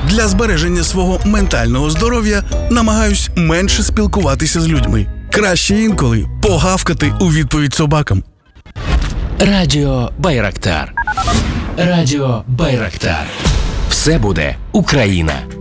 Для збереження свого ментального здоров'я намагаюсь менше спілкуватися з людьми. Краще інколи погавкати у відповідь собакам. Радіо Байрактар. Радіо Байрактар. Все буде Україна.